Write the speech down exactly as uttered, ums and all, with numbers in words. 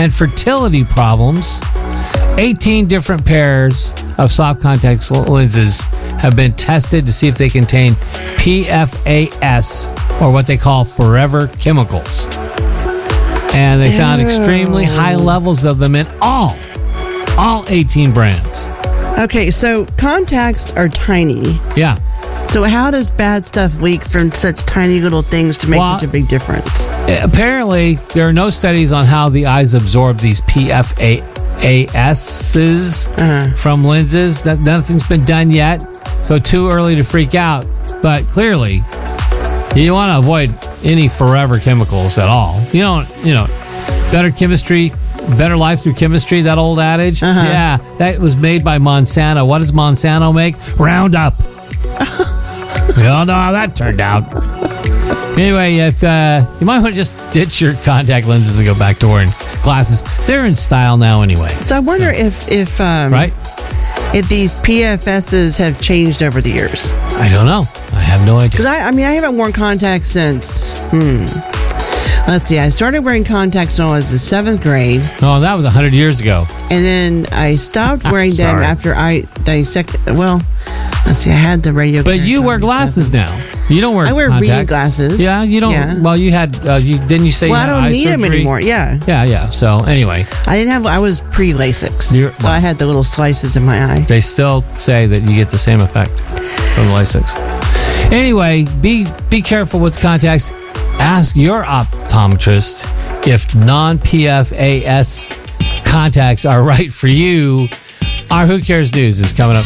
and fertility problems. eighteen different pairs of soft contact lenses have been tested to see if they contain P F A S, or what they call forever chemicals. And they found Ew. extremely high levels of them in all, all eighteen brands. Okay, so contacts are tiny. Yeah. So how does bad stuff leak from such tiny little things to make Well, such a big difference? Apparently, there are no studies on how the eyes absorb these P F A S's Uh-huh. from lenses. That nothing's been done yet, so too early to freak out. But clearly, you want to avoid any forever chemicals at all. You don't, you know, better chemistry, better life through chemistry, that old adage. Uh-huh. Yeah, that was made by Monsanto. What does Monsanto make? Roundup. We all know how that turned out. Anyway, if uh, you might want to just ditch your contact lenses and go back to wearing glasses. They're in style now anyway. So I wonder if if um, Right? if these P F S's have changed over the years. I don't know. I have no idea. Because I, I mean, I haven't worn contacts since. Hmm. Let's see. I started wearing contacts when I was in seventh grade, Oh, that was one hundred years ago. and then I stopped wearing them Sorry. after I dissected. Well, let's see. I had the radio. But you wear glasses now. You don't wear I wear contacts. reading glasses. Yeah, you don't. Yeah. Well, you had, uh, you didn't you say Well, you I had don't eye need them surgery? anymore. Yeah. Yeah, yeah. So anyway, I didn't have. I was pre-LASIX, You're- so I had the little slices in my eye. they still say that you get the same effect from the LASIX. Anyway, be be careful with contacts. Ask your optometrist if non-P F A S contacts are right for you. Our Who Cares News is coming up.